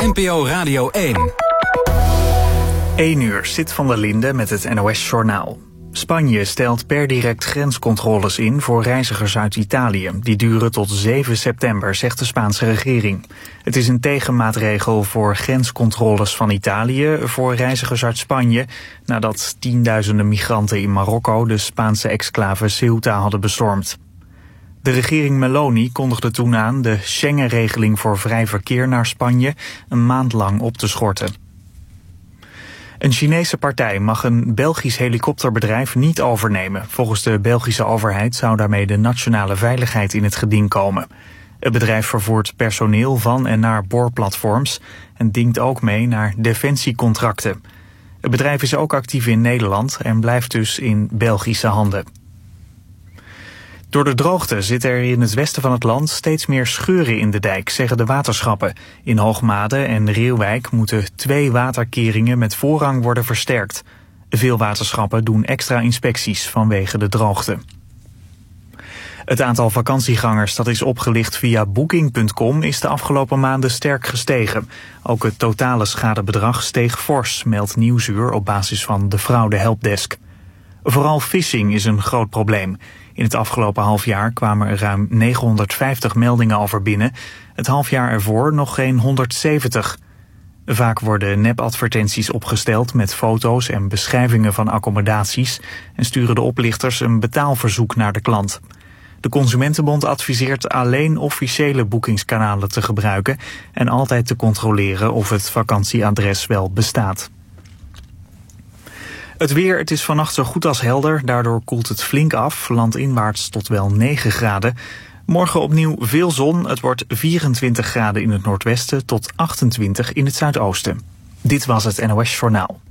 NPO Radio 1. 1 uur, Sit van der Linde met het NOS-journaal. Spanje stelt per direct grenscontroles in voor reizigers uit Italië. Die duren tot 7 september, zegt de Spaanse regering. Het is een tegenmaatregel voor grenscontroles van Italië voor reizigers uit Spanje, nadat tienduizenden migranten in Marokko de Spaanse exclave Ceuta hadden bestormd. De regering Meloni kondigde toen aan de Schengen-regeling voor vrij verkeer naar Spanje een maand lang op te schorten. Een Chinese partij mag een Belgisch helikopterbedrijf niet overnemen. Volgens de Belgische overheid zou daarmee de nationale veiligheid in het geding komen. Het bedrijf vervoert personeel van en naar boorplatforms en dingt ook mee naar defensiecontracten. Het bedrijf is ook actief in Nederland en blijft dus in Belgische handen. Door de droogte zitten er in het westen van het land steeds meer scheuren in de dijk, zeggen de waterschappen. In Hoogmade en Reeuwijk moeten 2 waterkeringen met voorrang worden versterkt. Veel waterschappen doen extra inspecties vanwege de droogte. Het aantal vakantiegangers dat is opgelicht via Booking.com is de afgelopen maanden sterk gestegen. Ook het totale schadebedrag steeg fors, meldt Nieuwsuur op basis van de fraude helpdesk. Vooral phishing is een groot probleem. In het afgelopen halfjaar kwamen er ruim 950 meldingen over binnen. Het halfjaar ervoor nog geen 170. Vaak worden nepadvertenties opgesteld met foto's en beschrijvingen van accommodaties en sturen de oplichters een betaalverzoek naar de klant. De Consumentenbond adviseert alleen officiële boekingskanalen te gebruiken en altijd te controleren of het vakantieadres wel bestaat. Het weer, het is vannacht zo goed als helder. Daardoor koelt het flink af, landinwaarts tot wel 9 graden. Morgen opnieuw veel zon. Het wordt 24 graden in het noordwesten tot 28 in het zuidoosten. Dit was het NOS Journaal.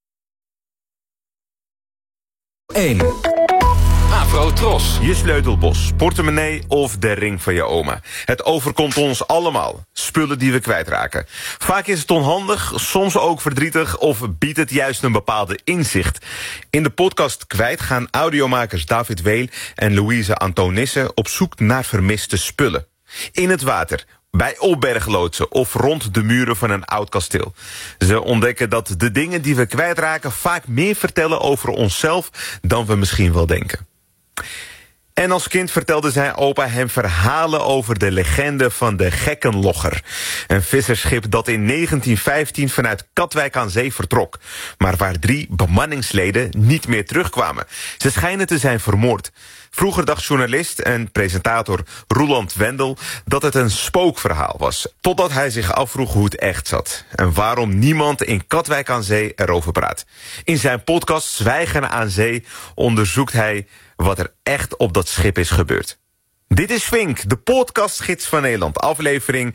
1. Afro-tros. Je sleutelbos, portemonnee of de ring van je oma. Het overkomt ons allemaal. Spullen die we kwijtraken. Vaak is het onhandig, soms ook verdrietig of biedt het juist een bepaalde inzicht. In de podcast Kwijt gaan audiomakers David Weel en Louise Antonissen op zoek naar vermiste spullen. In het water, bij opbergloodsen of rond de muren van een oud kasteel. Ze ontdekken dat de dingen die we kwijtraken vaak meer vertellen over onszelf dan we misschien wel denken. En als kind vertelde zijn opa hem verhalen over de legende van de Gekkenlogger. Een vissersschip dat in 1915 vanuit Katwijk aan zee vertrok. Maar waar 3 bemanningsleden niet meer terugkwamen. Ze schijnen te zijn vermoord. Vroeger dacht journalist en presentator Roeland Wendel dat het een spookverhaal was. Totdat hij zich afvroeg hoe het echt zat. En waarom niemand in Katwijk aan zee erover praat. In zijn podcast Zwijgen aan Zee onderzoekt hij wat er echt op dat schip is gebeurd. Dit is Vink, de podcastgids van Nederland. Aflevering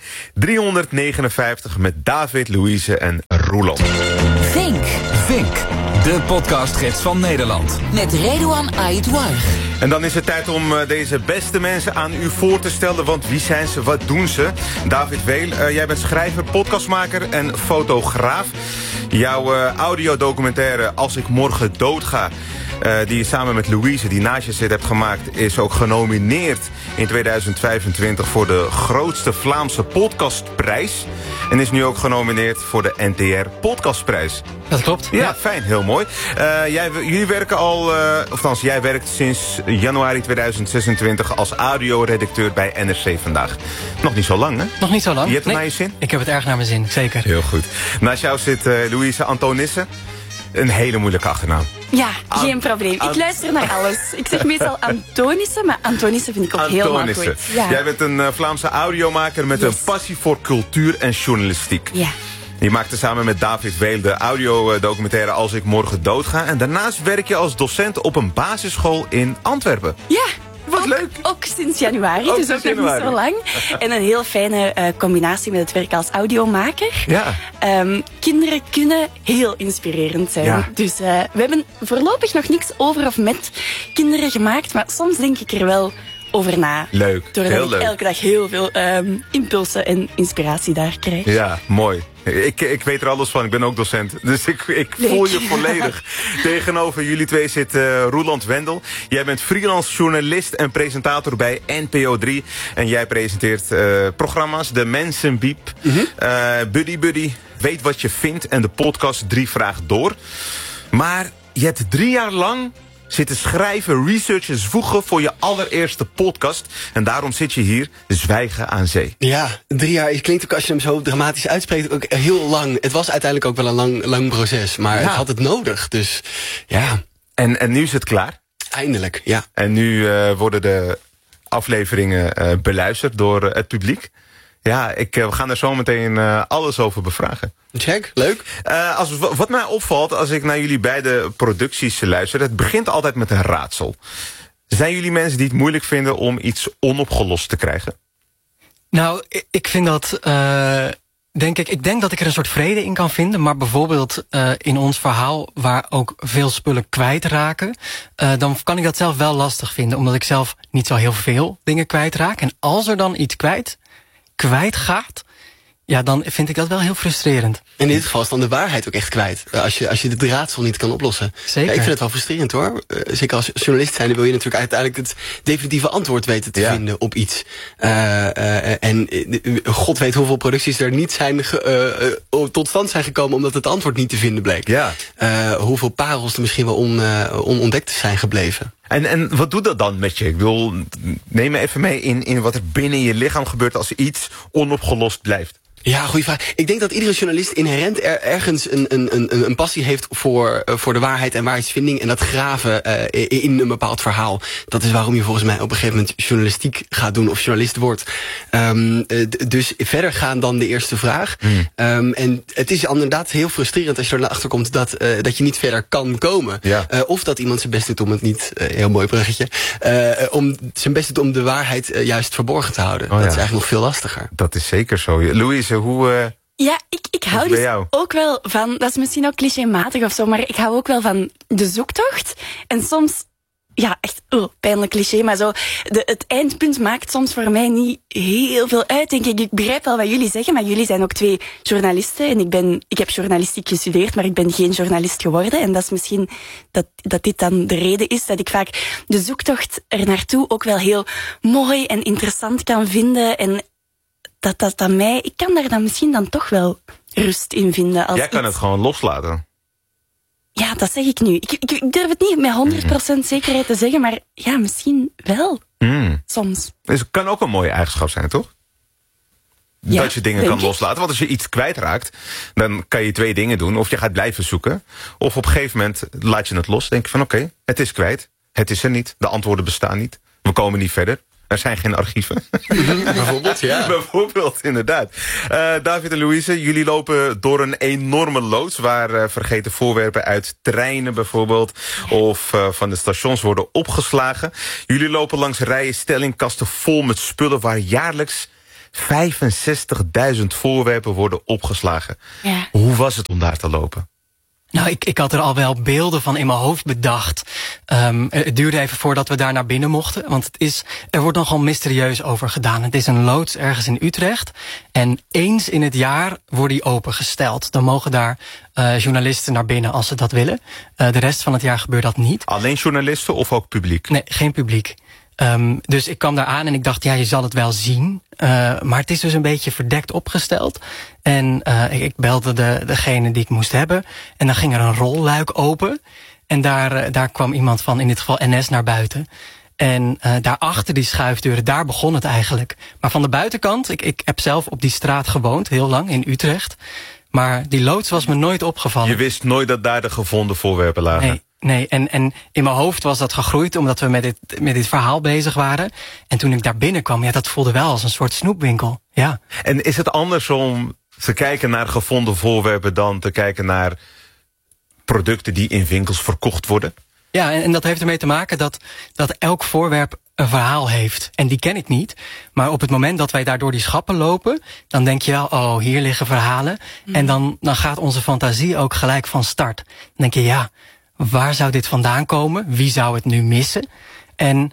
359 met David, Louise en Roeland. Vink. Vink, de podcastgids van Nederland. Met Redouan Aïdouar. En dan is het tijd om deze beste mensen aan u voor te stellen. Want wie zijn ze, wat doen ze? David Weel, jij bent schrijver, podcastmaker en fotograaf. Jouw audiodocumentaire Als ik morgen doodga, die je samen met Louise, die naast je zit, hebt gemaakt, is ook genomineerd in 2025 voor de grootste Vlaamse podcastprijs. En is nu ook genomineerd voor de NTR Podcastprijs. Dat klopt. Ja, fijn, heel mooi. Jullie werken al, althans jij werkt sinds januari 2026 als audioredacteur bij NRC Vandaag. Nog niet zo lang, hè? Nog niet zo lang. Je hebt het naar je zin? Ik heb het erg naar mijn zin, zeker. Heel goed. Naast jou zit Louise Antonissen. Een hele moeilijke achternaam. Ja, geen probleem. Ik luister naar alles. Ik zeg meestal Antonissen, maar Antonissen vind ik ook helemaal goed. Ja. Jij bent een Vlaamse audiomaker met een passie voor cultuur en journalistiek. Ja. Je maakte samen met David Weel de audiodocumentaire Als ik morgen doodga. En daarnaast werk je als docent op een basisschool in Antwerpen. Ja. Wat leuk. Ook sinds januari, dus ook nog niet zo lang. En een heel fijne combinatie met het werk als audiomaker. Ja. Kinderen kunnen heel inspirerend zijn. Ja. Dus we hebben voorlopig nog niks over of met kinderen gemaakt, maar soms denk ik er wel over na. Leuk, doordat heel ik leuk. elke dag heel veel impulsen en inspiratie daar krijg. Ja, mooi. Ik weet er alles van, ik ben ook docent. Dus ik voel je volledig. Tegenover jullie twee zit Roeland Wendel. Jij bent freelance journalist en presentator bij NPO 3. En jij presenteert programma's, de Mensenbiep, Buddy Buddy, Weet wat je vindt en de podcast 3 Vraag Door. Maar je hebt 3 jaar lang zitten schrijven, researchen, zwoegen voor je allereerste podcast. En daarom zit je hier, Zwijgen aan Zee. Ja, 3 jaar. Het klinkt ook, als je hem zo dramatisch uitspreekt, ook heel lang. Het was uiteindelijk ook wel een lang proces, maar het had het nodig. Dus ja. En nu is het klaar? Eindelijk, ja. En nu worden de afleveringen beluisterd door het publiek. Ja, we gaan er zo meteen alles over bevragen. Check, leuk. Wat mij opvalt als ik naar jullie beide producties luister, het begint altijd met een raadsel. Zijn jullie mensen die het moeilijk vinden om iets onopgelost te krijgen? Nou, ik vind dat, ik denk dat ik er een soort vrede in kan vinden. Maar bijvoorbeeld in ons verhaal, waar ook veel spullen kwijtraken, dan kan ik dat zelf wel lastig vinden. Omdat ik zelf niet zo heel veel dingen kwijtraak. En als er dan iets kwijtgaat, ja, dan vind ik dat wel heel frustrerend. In dit geval is dan de waarheid ook echt kwijt. Als je de raadsel niet kan oplossen. Zeker. Ja, ik vind het wel frustrerend hoor. Zeker als journalist zijn, dan wil je natuurlijk uiteindelijk het definitieve antwoord weten te vinden op iets. En God weet hoeveel producties er niet zijn tot stand zijn gekomen omdat het antwoord niet te vinden bleek. Ja. Hoeveel parels er misschien wel onontdekt zijn gebleven. En wat doet dat dan met je? Ik wil, neem me even mee in wat er binnen je lichaam gebeurt als iets onopgelost blijft. Ja, goede vraag. Ik denk dat iedere journalist inherent ergens een passie heeft voor de waarheid en waarheidsvinding en dat graven in een bepaald verhaal. Dat is waarom je volgens mij op een gegeven moment journalistiek gaat doen of journalist wordt. Dus verder gaan dan de eerste vraag. En het is inderdaad heel frustrerend als je erachter komt dat je niet verder kan komen. Ja. Of dat iemand zijn best doet om het niet, heel mooi bruggetje, om zijn best doet om de waarheid juist verborgen te houden. Dat is eigenlijk nog veel lastiger. Dat is zeker zo. Louise, hoe... Ja, ik hou dus ook wel van, dat is misschien ook clichématig of zo, maar ik hou ook wel van de zoektocht. En soms, ja, echt pijnlijk cliché, maar zo, het eindpunt maakt soms voor mij niet heel veel uit, denk ik. Ik begrijp wel wat jullie zeggen, maar jullie zijn ook 2 journalisten. En ik heb journalistiek gestudeerd, maar ik ben geen journalist geworden. En dat is misschien dat dit dan de reden is dat ik vaak de zoektocht er naartoe ook wel heel mooi en interessant kan vinden. En ik kan daar dan misschien dan toch wel rust in vinden. Jij kan het gewoon loslaten. Ja, dat zeg ik nu. Ik durf het niet met 100% zekerheid te zeggen, maar ja, misschien wel. Soms. Dus het kan ook een mooie eigenschap zijn, toch? Ja, dat je dingen kan loslaten. Want als je iets kwijtraakt, dan kan je 2 dingen doen. Of je gaat blijven zoeken. Of op een gegeven moment laat je het los. Denk je van oké, het is kwijt. Het is er niet. De antwoorden bestaan niet. We komen niet verder. Er zijn geen archieven. Bijvoorbeeld, ja. Bijvoorbeeld, inderdaad. David en Louise, jullie lopen door een enorme loods waar vergeten voorwerpen uit treinen bijvoorbeeld of van de stations worden opgeslagen. Jullie lopen langs rijen stellingkasten vol met spullen waar jaarlijks 65.000 voorwerpen worden opgeslagen. Ja. Hoe was het om daar te lopen? Nou, ik had er al wel beelden van in mijn hoofd bedacht. Het duurde even voordat we daar naar binnen mochten. Want er wordt nogal mysterieus over gedaan. Het is een loods ergens in Utrecht. En eens in het jaar wordt die opengesteld. Dan mogen daar journalisten naar binnen als ze dat willen. De rest van het jaar gebeurt dat niet. Alleen journalisten of ook publiek? Nee, geen publiek. Dus ik kwam daar aan en ik dacht, ja, je zal het wel zien. Maar het is dus een beetje verdekt opgesteld. En ik belde degene die ik moest hebben. En dan ging er een rolluik open. En daar kwam iemand van, in dit geval NS, naar buiten. En daarachter die schuifdeuren, daar begon het eigenlijk. Maar van de buitenkant, ik heb zelf op die straat gewoond, heel lang, in Utrecht. Maar die loods was me nooit opgevallen. Je wist nooit dat daar de gevonden voorwerpen lagen? Nee, en in mijn hoofd was dat gegroeid omdat we met dit verhaal bezig waren. En toen ik daar binnenkwam, ja, dat voelde wel als een soort snoepwinkel. Ja. En is het anders om te kijken naar gevonden voorwerpen dan te kijken naar producten die in winkels verkocht worden? Ja, en dat heeft ermee te maken dat elk voorwerp een verhaal heeft. En die ken ik niet. Maar op het moment dat wij daar door die schappen lopen, dan denk je wel, oh, hier liggen verhalen. En dan gaat onze fantasie ook gelijk van start. Dan denk je, ja, waar zou dit vandaan komen? Wie zou het nu missen? En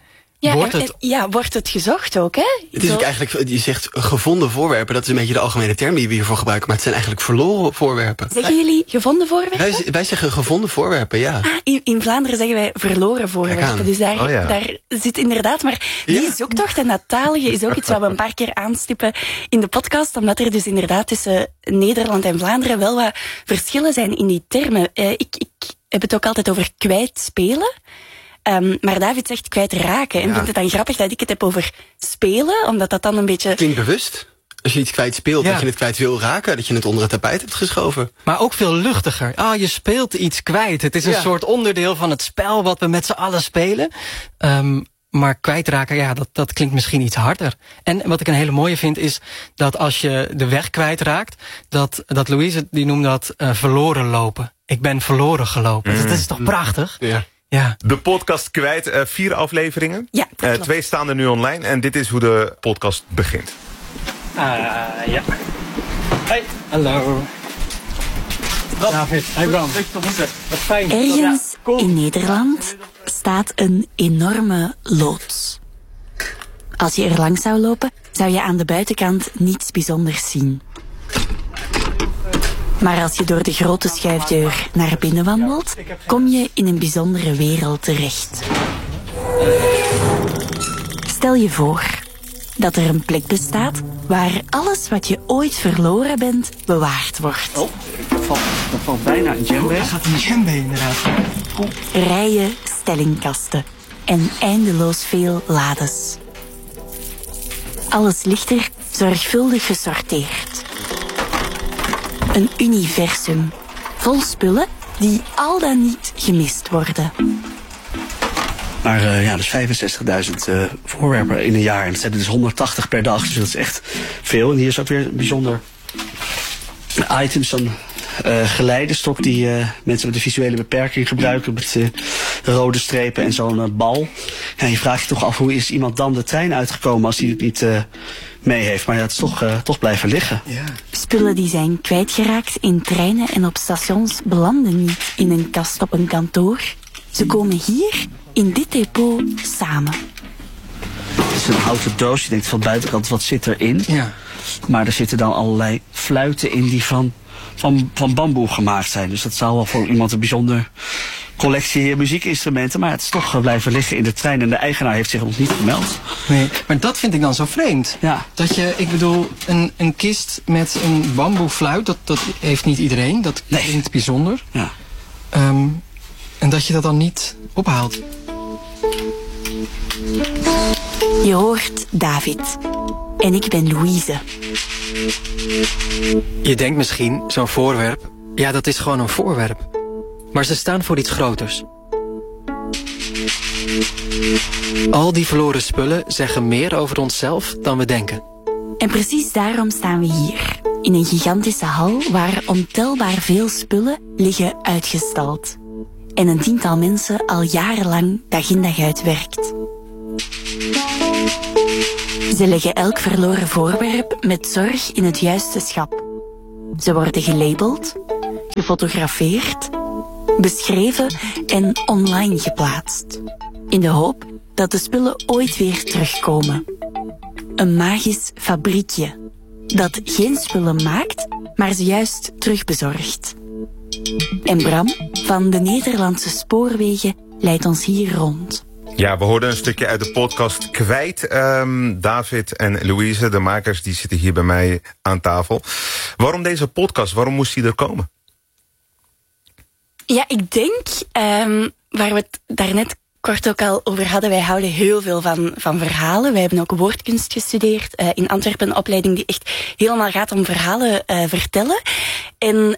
wordt het gezocht ook, hè? Het is ook eigenlijk, je zegt gevonden voorwerpen, dat is een beetje de algemene term die we hiervoor gebruiken, maar het zijn eigenlijk verloren voorwerpen. Zeggen jullie gevonden voorwerpen? Wij zeggen gevonden voorwerpen, ja. In Vlaanderen zeggen wij verloren voorwerpen. Dus daar zit inderdaad, maar die zoektocht en dat talige is ook iets wat we een paar keer aanstippen in de podcast, omdat er dus inderdaad tussen Nederland en Vlaanderen wel wat verschillen zijn in die termen. Ik heb het ook altijd over kwijtspelen. Maar David zegt kwijtraken. En vindt het dan grappig dat ik het heb over spelen, omdat dat dan een beetje... Klinkt bewust. Als je iets kwijt speelt, dat je het kwijt wil raken, dat je het onder het tapijt hebt geschoven. Maar ook veel luchtiger. Je speelt iets kwijt. Het is een soort onderdeel van het spel wat we met z'n allen spelen. Maar kwijtraken, dat klinkt misschien iets harder. En wat ik een hele mooie vind is dat als je de weg kwijtraakt, dat Louise, die noemt dat verloren lopen. Ik ben verloren gelopen. Dat is toch prachtig? Ja. De podcast kwijt, 4 afleveringen. Ja, 2 staan er nu online en dit is hoe de podcast begint. Ja. Hey, hallo. David, hey Bram. Wat fijn. Ergens in Nederland staat een enorme loods. Als je er langs zou lopen, zou je aan de buitenkant niets bijzonders zien. Maar als je door de grote schuifdeur naar binnen wandelt, kom je in een bijzondere wereld terecht. Stel je voor dat er een plek bestaat waar alles wat je ooit verloren bent bewaard wordt. Oh, dat valt bijna een djembe. Dat gaat een djembe inderdaad. Rijen stellingkasten en eindeloos veel lades. Alles ligt er zorgvuldig gesorteerd. Een universum vol spullen die al dan niet gemist worden. Maar dus 65.000 voorwerpen in een jaar. En dat zijn er dus 180 per dag. Dus dat is echt veel. En hier is ook weer een bijzonder item. Zo'n geleidestok die mensen met een visuele beperking gebruiken. Met rode strepen en zo'n bal. Ja, je vraagt je toch af, hoe is iemand dan de trein uitgekomen als hij het niet mee heeft. Maar het is toch blijven liggen. Ja. Spullen die zijn kwijtgeraakt in treinen en op stations belanden niet in een kast op een kantoor. Ze komen hier in dit depot samen. Het is een houten doos. Je denkt van buitenkant, wat zit erin? Ja. Maar er zitten dan allerlei fluiten in die van bamboe gemaakt zijn. Dus dat zou wel voor iemand een bijzonder collectie muziekinstrumenten. Maar het is toch blijven liggen in de trein. En de eigenaar heeft zich nog niet gemeld. Nee, maar dat vind ik dan zo vreemd. Ja. Dat je, ik bedoel, een kist met een bamboefluit, dat heeft niet iedereen. Dat klinkt bijzonder. Ja. En dat je dat dan niet ophaalt. Je hoort David. En ik ben Louise. Je denkt misschien, zo'n voorwerp, ja, dat is gewoon een voorwerp. Maar ze staan voor iets groters. Al die verloren spullen zeggen meer over onszelf dan we denken. En precies daarom staan we hier. In een gigantische hal waar ontelbaar veel spullen liggen uitgestald. En een tiental mensen al jarenlang dag in dag uit werkt. Ze leggen elk verloren voorwerp met zorg in het juiste schap. Ze worden gelabeld, gefotografeerd, beschreven en online geplaatst. In de hoop dat de spullen ooit weer terugkomen. Een magisch fabriekje dat geen spullen maakt, maar ze juist terugbezorgt. En Bram van de Nederlandse Spoorwegen leidt ons hier rond. Ja, we hoorden een stukje uit de podcast Kwijt. David en Louise, de makers, die zitten hier bij mij aan tafel. Waarom deze podcast? Waarom moest die er komen? Ja, ik denk, waar we het daarnet kort ook al over hadden, wij houden heel veel van verhalen. Wij hebben ook woordkunst gestudeerd in Antwerpen, een opleiding die echt helemaal gaat om verhalen vertellen. En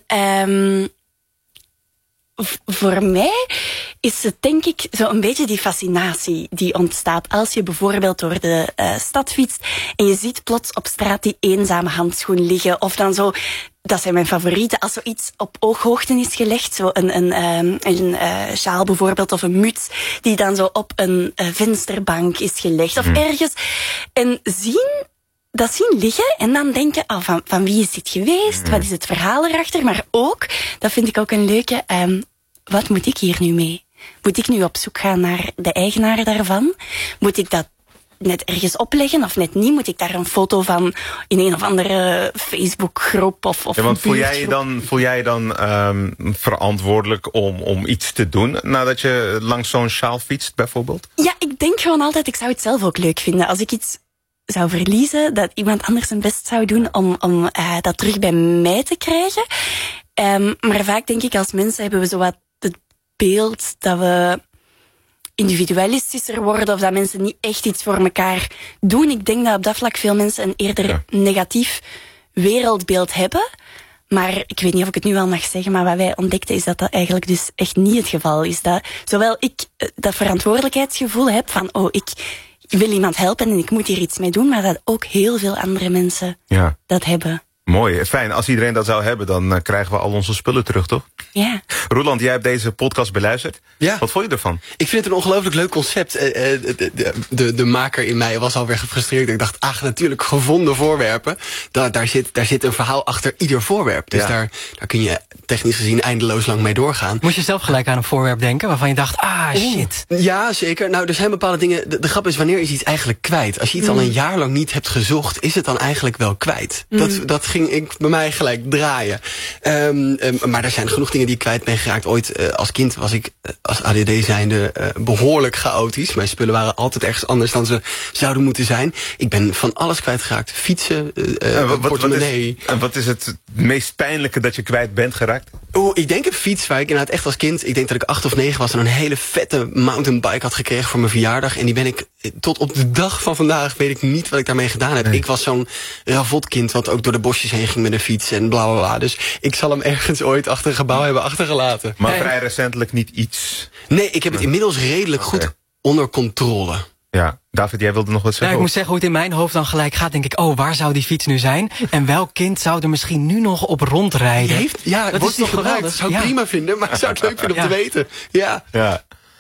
voor mij is het denk ik zo een beetje die fascinatie die ontstaat als je bijvoorbeeld door de stad fietst en je ziet plots op straat die eenzame handschoen liggen of dan zo. Dat zijn mijn favorieten. Als zoiets op ooghoogte is gelegd, zo een sjaal bijvoorbeeld of een muts die dan zo op een vensterbank is gelegd of ergens. En dat zien liggen en dan denken, van wie is dit geweest? Wat is het verhaal erachter? Maar ook, dat vind ik ook een leuke, wat moet ik hier nu mee? Moet ik nu op zoek gaan naar de eigenaar daarvan? Moet ik dat net ergens opleggen of net niet? Moet ik daar een foto van in een of andere Facebookgroep of want voel jij je dan verantwoordelijk om iets te doen nadat je langs zo'n sjaal fietst bijvoorbeeld? Ja, ik denk gewoon altijd, ik zou het zelf ook leuk vinden. Als ik iets zou verliezen, dat iemand anders zijn best zou doen om dat terug bij mij te krijgen. Maar vaak denk ik, als mensen hebben we zo wat het beeld dat we individualistischer worden of dat mensen niet echt iets voor elkaar doen. Ik denk dat op dat vlak veel mensen een eerder negatief wereldbeeld hebben. Maar ik weet niet of ik het nu al mag zeggen, maar wat wij ontdekten is dat eigenlijk dus echt niet het geval is. Dat zowel ik dat verantwoordelijkheidsgevoel heb van, ik wil iemand helpen en ik moet hier iets mee doen, maar dat ook heel veel andere mensen dat hebben. Mooi, fijn. Als iedereen dat zou hebben, dan krijgen we al onze spullen terug, toch? Ja. Roeland, jij hebt deze podcast beluisterd. Ja. Wat vond je ervan? Ik vind het een ongelooflijk leuk concept. De maker in mij was alweer gefrustreerd. Ik dacht, natuurlijk, gevonden voorwerpen. Daar zit een verhaal achter ieder voorwerp. Dus daar kun je technisch gezien eindeloos lang mee doorgaan. Moest je zelf gelijk aan een voorwerp denken waarvan je dacht, shit. Ja, zeker. Nou, er zijn bepaalde dingen. De grap is, wanneer is iets eigenlijk kwijt? Als je iets al een jaar lang niet hebt gezocht, is het dan eigenlijk wel kwijt? Dat ging ik bij mij gelijk draaien. Maar er zijn genoeg dingen die ik kwijt ben geraakt. Ooit als kind was ik als ADD zijnde behoorlijk chaotisch. Mijn spullen waren altijd ergens anders dan ze zouden moeten zijn. Ik ben van alles kwijtgeraakt. Fietsen, portemonnee. En wat is het meest pijnlijke dat je kwijt bent geraakt? Ik denk een fiets waar ik inderdaad echt als kind, ik denk dat ik 8 of 9 was en een hele vette mountainbike had gekregen voor mijn verjaardag. En die ben ik tot op de dag van vandaag, weet ik niet wat ik daarmee gedaan heb. Nee. Ik was zo'n ravotkind wat ook door de bosjes heen ging met een fiets en bla bla bla. Dus ik zal hem ergens ooit achter een gebouw hebben achtergelaten. Maar vrij recentelijk niet iets? Nee, ik heb het inmiddels redelijk goed onder controle. Ja, David, jij wilde nog wat zeggen? Ja, ik moet zeggen hoe het in mijn hoofd dan gelijk gaat. Denk ik, waar zou die fiets nu zijn? En welk kind zou er misschien nu nog op rondrijden? Dat wordt niet gebruikt. Dat zou ik prima vinden, maar ik zou het leuk vinden om te weten. Ja.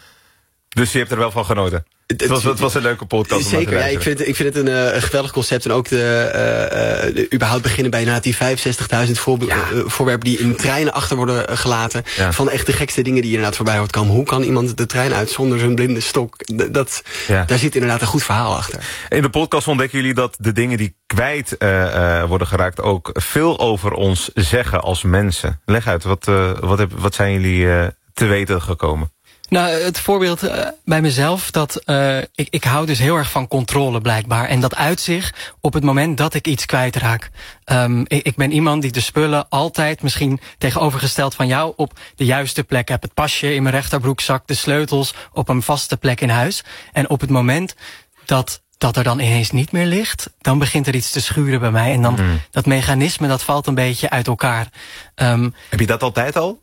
Dus je hebt er wel van genoten? Het was een leuke podcast. Zeker, ik vind het een geweldig concept. En ook überhaupt beginnen bij die 65.000 voorwerpen die in treinen achter worden gelaten. Ja. Van echt de gekste dingen die je inderdaad voorbij hoort komen. Hoe kan iemand de trein uit zonder zijn blinde stok? Daar zit inderdaad een goed verhaal achter. In de podcast ontdekken jullie dat de dingen die kwijt worden geraakt ook veel over ons zeggen als mensen. Leg uit, wat zijn jullie te weten gekomen? Nou, het voorbeeld bij mezelf, dat ik hou dus heel erg van controle blijkbaar. En dat uit zich op het moment dat ik iets kwijtraak. Ik ben iemand die de spullen altijd, misschien tegenovergesteld van jou, op de juiste plek heb. Het pasje in mijn rechterbroekzak, de sleutels op een vaste plek in huis. En op het moment dat er dan ineens niet meer ligt, dan begint er iets te schuren bij mij. En dan dat mechanisme, dat valt een beetje uit elkaar. Heb je dat altijd al?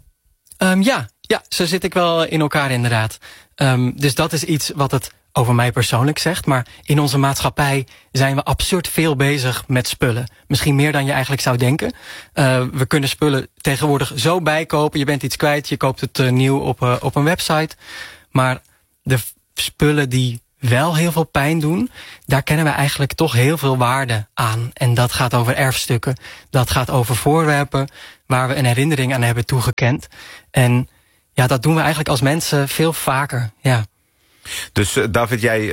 Ja, zo zit ik wel in elkaar inderdaad. Dus dat is iets wat het over mij persoonlijk zegt. Maar in onze maatschappij zijn we absurd veel bezig met spullen. Misschien meer dan je eigenlijk zou denken. We kunnen spullen tegenwoordig zo bijkopen. Je bent iets kwijt, je koopt het nieuw op een website. Maar de spullen die wel heel veel pijn doen, daar kennen we eigenlijk toch heel veel waarde aan. En dat gaat over erfstukken. Dat gaat over voorwerpen waar we een herinnering aan hebben toegekend. En ja, dat doen we eigenlijk als mensen veel vaker, ja. Dus David, jij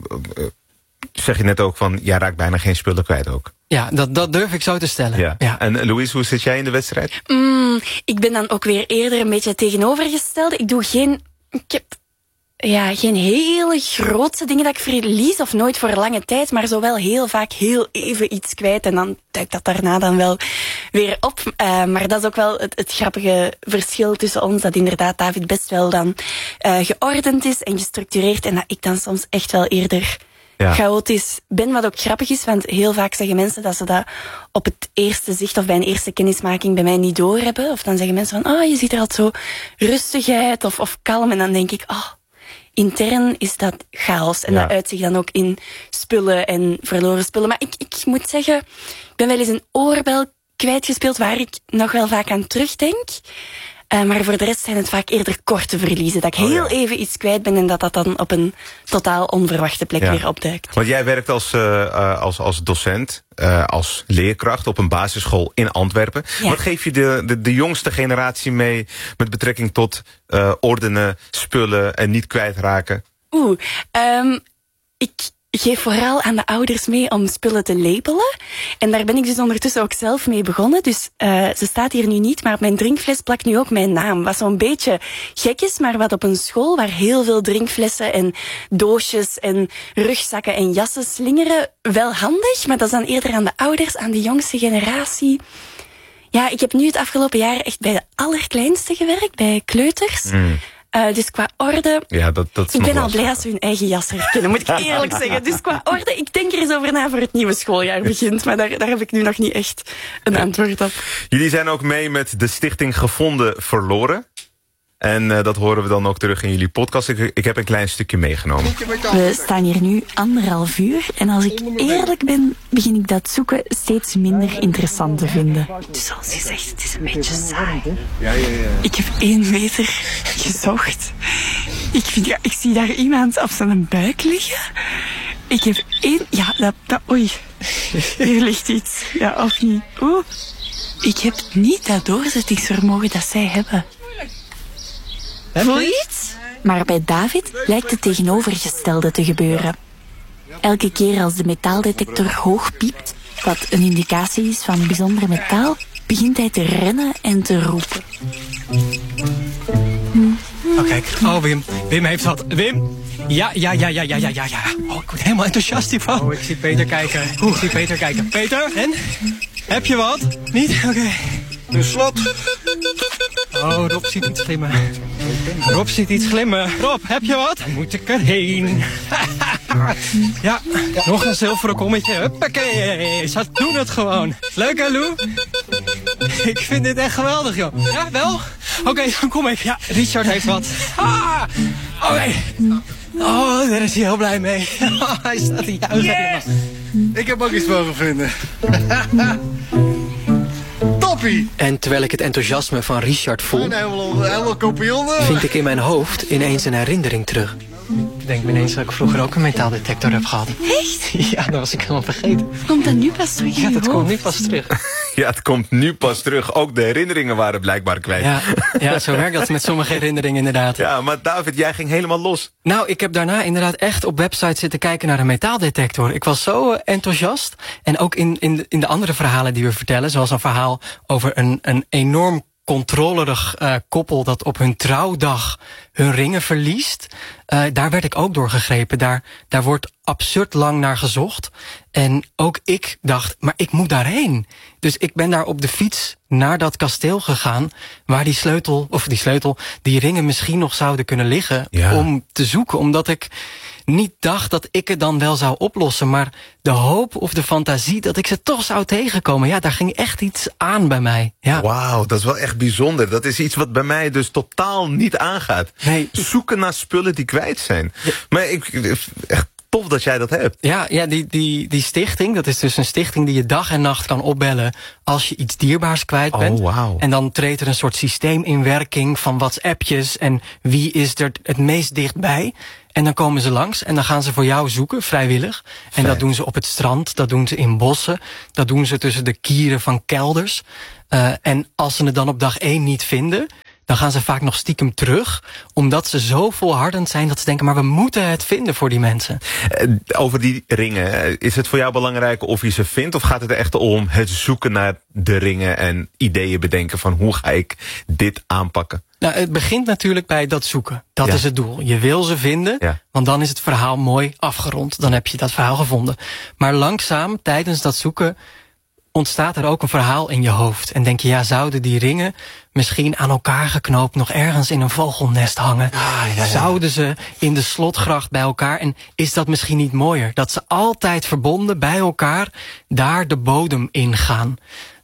zeg je net ook van, jij raakt bijna geen spullen kwijt ook. Ja, dat durf ik zo te stellen. Ja. En Louise, hoe zit jij in de wedstrijd? Ik ben dan ook weer eerder een beetje tegenovergestelde. Ik heb geen hele grote dingen dat ik verlies of nooit voor lange tijd, maar zo wel heel vaak heel even iets kwijt en dan duikt dat daarna dan wel weer op. Maar dat is ook wel het grappige verschil tussen ons, dat inderdaad David best wel dan geordend is en gestructureerd en dat ik dan soms echt wel eerder chaotisch ben, wat ook grappig is, want heel vaak zeggen mensen dat ze dat op het eerste zicht of bij een eerste kennismaking bij mij niet doorhebben. Of dan zeggen mensen van, je ziet er altijd zo rustig uit of kalm en dan denk ik, intern is dat chaos. En dat uit zich dan ook in spullen en verloren spullen. Maar ik moet zeggen, ik ben wel eens een oorbel kwijtgespeeld waar ik nog wel vaak aan terugdenk. Maar voor de rest zijn het vaak eerder korte verliezen. Dat ik heel even iets kwijt ben en dat dan op een totaal onverwachte plek weer opduikt. Want jij werkt als docent, als leerkracht op een basisschool in Antwerpen. Ja. Wat geef je de jongste generatie mee met betrekking tot ordenen, spullen en niet kwijtraken? Ik geef vooral aan de ouders mee om spullen te labelen. En daar ben ik dus ondertussen ook zelf mee begonnen. Dus ze staat hier nu niet, maar op mijn drinkfles plakt nu ook mijn naam. Wat zo'n beetje gek is, maar wat op een school waar heel veel drinkflessen en doosjes en rugzakken en jassen slingeren, wel handig. Maar dat is dan eerder aan de ouders, aan de jongste generatie. Ja, ik heb nu het afgelopen jaar echt bij de allerkleinste gewerkt, bij kleuters. Dus qua orde... Ja, dat is ik ben al blij als ze hun eigen jas herkennen, moet ik eerlijk zeggen. Dus qua orde, ik denk er eens over na voor het nieuwe schooljaar begint. Maar daar heb ik nu nog niet echt een antwoord op. Jullie zijn ook mee met de stichting Gevonden Verloren. En dat horen we dan ook terug in jullie podcast. Ik heb een klein stukje meegenomen. We staan hier nu 1,5 uur. En als ik eerlijk ben, begin ik dat zoeken steeds minder interessant te vinden. Dus zoals je zegt, het is een beetje saai. Ja. Ik heb 1 meter gezocht. Ik zie daar iemand op zijn buik liggen. Ik heb 1... Ja, oei. Hier ligt iets. Ja, of niet? Oeh. Ik heb niet dat doorzettingsvermogen dat zij hebben. Voel je iets? Maar bij David lijkt het tegenovergestelde te gebeuren. Elke keer als de metaaldetector hoog piept, wat een indicatie is van bijzonder metaal, begint hij te rennen en te roepen. Oh, kijk. Oh, Wim heeft wat. Wim? Ja. Oh, ik word helemaal enthousiast hiervan. Oh, ik zie Peter kijken. Peter, en? Heb je wat? Niet? Oké. Een slot. Oh, Rob ziet iets glimmen. Rob, heb je wat? Dan moet ik erheen. Ja, nog een zilveren kommetje. Huppakee, ze doen het gewoon. Leuk hè, Lou? Ik vind dit echt geweldig, joh. Ja, wel? Oké, dan kom ik. Ja, Richard heeft wat. Oké. Oh, daar is hij heel blij mee. Hij staat in jouw helemaal. Ik heb ook iets mogen vinden. Toppie! En terwijl ik het enthousiasme van Richard voel, helemaal kopionnen, vind ik in mijn hoofd ineens een herinnering terug. Ik denk ineens dat ik vroeger ook een metaaldetector heb gehad. Echt? Ja, dat was ik helemaal vergeten. Komt dat nu pas terug? Ja, dat komt nu pas terug. Ja, het komt nu pas terug. Ook de herinneringen waren blijkbaar kwijt. Ja, zo werkt dat met sommige herinneringen inderdaad. Ja, maar David, jij ging helemaal los. Nou, ik heb daarna inderdaad echt op websites zitten kijken naar een metaaldetector. Ik was zo enthousiast. En ook in de andere verhalen die we vertellen, zoals een verhaal over een enorm controlerig koppel dat op hun trouwdag hun ringen verliest. Daar werd ik ook door gegrepen. Daar wordt absurd lang naar gezocht. En ook ik dacht, maar ik moet daarheen. Dus ik ben daar op de fiets naar dat kasteel gegaan, waar die ringen misschien nog zouden kunnen liggen, om te zoeken. Omdat ik niet dacht dat ik het dan wel zou oplossen, maar de hoop of de fantasie dat ik ze toch zou tegenkomen. Ja, daar ging echt iets aan bij mij. Ja. Wauw, dat is wel echt bijzonder. Dat is iets wat bij mij dus totaal niet aangaat. Nee. Zoeken naar spullen die kwijt zijn. Ja. Maar echt tof dat jij dat hebt. Ja, die stichting, dat is dus een stichting die je dag en nacht kan opbellen als je iets dierbaars kwijt bent. Oh, wow. En dan treedt er een soort systeem in werking van WhatsAppjes en wie is er het meest dichtbij. En dan komen ze langs en dan gaan ze voor jou zoeken, vrijwillig. En dat doen ze op het strand, dat doen ze in bossen, dat doen ze tussen de kieren van kelders. En als ze het dan op dag 1 niet vinden, dan gaan ze vaak nog stiekem terug, omdat ze zo volhardend zijn dat ze denken, maar we moeten het vinden voor die mensen. Over die ringen, is het voor jou belangrijk of je ze vindt, of gaat het er echt om het zoeken naar de ringen en ideeën bedenken van hoe ga ik dit aanpakken? Nou, het begint natuurlijk bij dat zoeken. Dat is het doel. Je wil ze vinden, want dan is het verhaal mooi afgerond. Dan heb je dat verhaal gevonden. Maar langzaam, tijdens dat zoeken, ontstaat er ook een verhaal in je hoofd. En denk je, zouden die ringen misschien aan elkaar geknoopt nog ergens in een vogelnest hangen? Zouden ze in de slotgracht bij elkaar? En is dat misschien niet mooier? Dat ze altijd verbonden bij elkaar daar de bodem ingaan.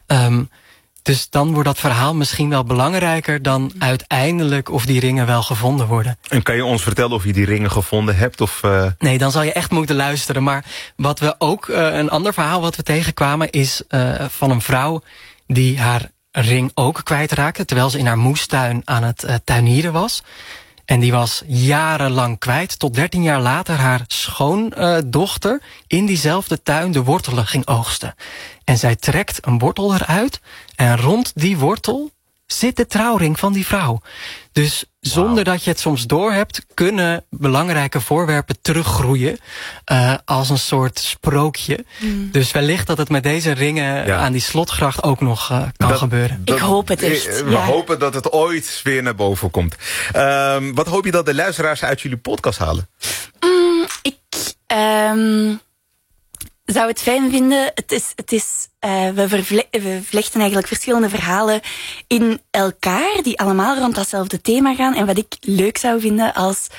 Dus dan wordt dat verhaal misschien wel belangrijker dan uiteindelijk of die ringen wel gevonden worden. En kan je ons vertellen of je die ringen gevonden hebt? Of, Nee, dan zal je echt moeten luisteren. Maar wat we ook, een ander verhaal wat we tegenkwamen is van een vrouw die haar ring ook kwijtraakte, terwijl ze in haar moestuin aan het tuinieren was. En die was jarenlang kwijt, tot 13 jaar later haar schoondochter in diezelfde tuin de wortelen ging oogsten. En zij trekt een wortel eruit en rond die wortel zit de trouwring van die vrouw. Dus zonder dat je het soms doorhebt, kunnen belangrijke voorwerpen teruggroeien als een soort sprookje. Dus wellicht dat het met deze ringen aan die slotgracht ook nog kan gebeuren. Ik hoop het echt. We hopen dat het ooit weer naar boven komt. Wat hoop je dat de luisteraars uit jullie podcast halen? Ik zou het fijn vinden. We vlechten eigenlijk verschillende verhalen in elkaar die allemaal rond datzelfde thema gaan. En wat ik leuk zou vinden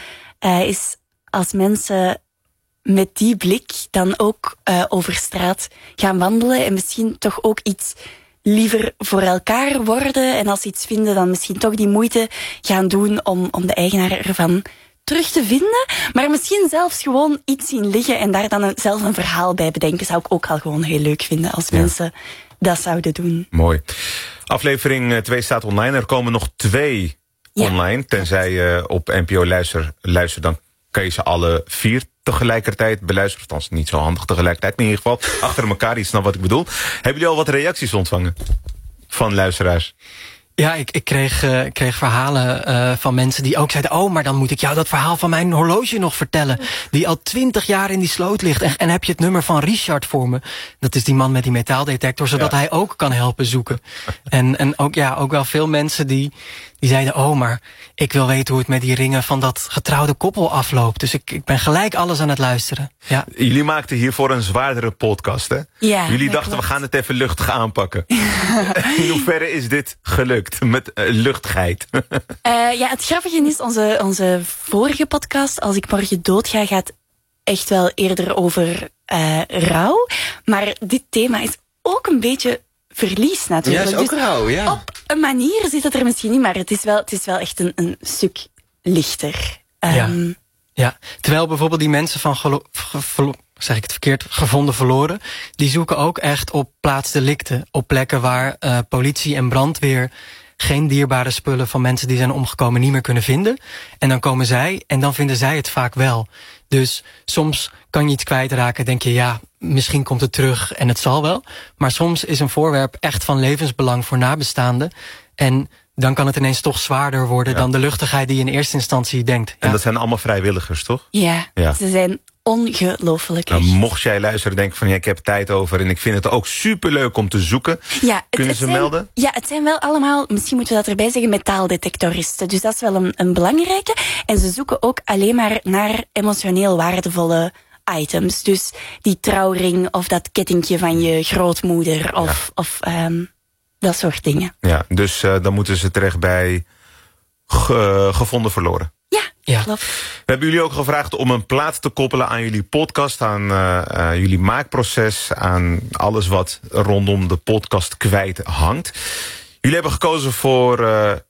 is als mensen met die blik dan ook over straat gaan wandelen en misschien toch ook iets liever voor elkaar worden. En als ze iets vinden, dan misschien toch die moeite gaan doen om de eigenaar ervan terug te vinden, maar misschien zelfs gewoon iets zien liggen en daar dan zelf een verhaal bij bedenken, zou ik ook al gewoon heel leuk vinden als mensen dat zouden doen. Mooi. Aflevering 2 staat online. Er komen nog 2 online. Tenzij je op NPO luistert, dan kan je ze alle 4 tegelijkertijd beluisteren. Althans, niet zo handig tegelijkertijd, maar in ieder geval achter elkaar. Je snapt wat ik bedoel. Hebben jullie al wat reacties ontvangen van luisteraars? Ja, ik kreeg verhalen van mensen die ook zeiden, maar dan moet ik jou dat verhaal van mijn horloge nog vertellen. Die al 20 jaar in die sloot ligt. En heb je het nummer van Richard voor me? Dat is die man met die metaaldetector, zodat hij ook kan helpen zoeken. En ook wel veel mensen die zeiden, maar ik wil weten hoe het met die ringen van dat getrouwde koppel afloopt. Dus ik ben gelijk alles aan het luisteren. Ja. Jullie maakten hiervoor een zwaardere podcast, hè? Ja, jullie dachten, we gaan het even luchtig aanpakken. In hoeverre is dit gelukt? Met luchtigheid. Het grappige is, onze vorige podcast, Als ik morgen doodga, gaat echt wel eerder over rouw. Maar dit thema is ook een beetje verlies natuurlijk. Ja, is ook rouw, ja. Op een manier zit het er misschien niet, maar het is wel echt een stuk lichter. Ja, terwijl bijvoorbeeld die mensen van zeg ik het verkeerd, gevonden verloren, die zoeken ook echt op plaatsdelicten, op plekken waar politie en brandweer geen dierbare spullen van mensen die zijn omgekomen niet meer kunnen vinden. En dan komen zij en dan vinden zij het vaak wel. Dus soms kan je iets kwijtraken, denk je, misschien komt het terug en het zal wel. Maar soms is een voorwerp echt van levensbelang voor nabestaanden. En dan kan het ineens toch zwaarder worden dan de luchtigheid die je in eerste instantie denkt. En dat zijn allemaal vrijwilligers, toch? Ja. Ze zijn ongelooflijk. Nou, mocht jij luisteren denken van ik heb tijd over en ik vind het ook superleuk om te zoeken. Kunnen ze melden? Ja, het zijn wel allemaal, misschien moeten we dat erbij zeggen, metaaldetectoristen. Dus dat is wel een belangrijke. En ze zoeken ook alleen maar naar emotioneel waardevolle items. Dus die trouwring of dat kettingje van je grootmoeder of dat soort dingen. Ja, dus dan moeten ze terecht bij gevonden verloren. Ja, klopt. We hebben jullie ook gevraagd om een plaat te koppelen aan jullie podcast, aan jullie maakproces, aan alles wat rondom de podcast kwijt hangt. Jullie hebben gekozen voor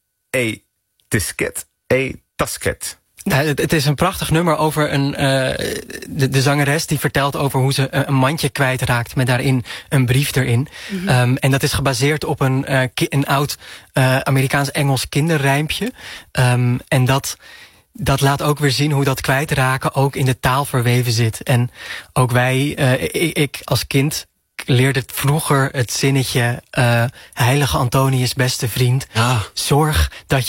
Tasket. Nou, het is een prachtig nummer over de zangeres die vertelt over hoe ze een mandje kwijtraakt met daarin een brief erin. Mm-hmm. En dat is gebaseerd op een oud Amerikaans-Engels kinderrijmpje. En dat laat ook weer zien hoe dat kwijtraken ook in de taal verweven zit. En ook wij, ik als kind leerde vroeger het zinnetje Heilige Antonius beste vriend. Zorg dat